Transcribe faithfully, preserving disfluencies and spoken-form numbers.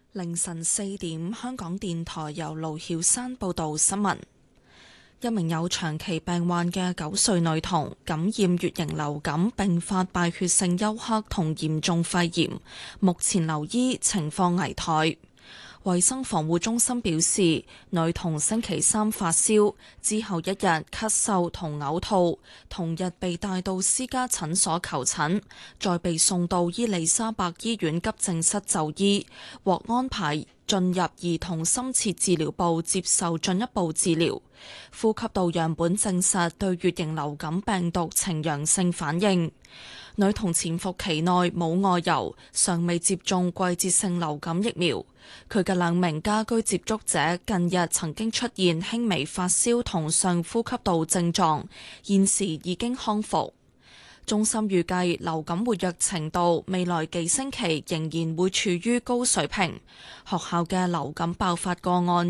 凌晨四點，香港電台由盧曉山報道新聞。一名有長期病患嘅九歲女童感染乙型流感，並發敗血性休克同嚴重肺炎，目前留醫，情況危殆。衛生防護中心表示，女童星期三發燒，之後一日咳嗽同嘔吐，同日被帶到私家診所求診，再被送到伊利沙伯醫院急症室就醫，獲安排進入兒童深切治療部接受進一步治療。呼吸道樣本證實對乙型流感病毒呈陽性反應。女童潛伏期內冇外遊，尚未接種季節性流感疫苗。佢嘅兩名家居接觸者近日曾經出現輕微發燒同上呼吸道症狀，現時已經康復。中心預計流感活躍程度未來幾星期仍然會處於高水平。學校嘅流感爆發個案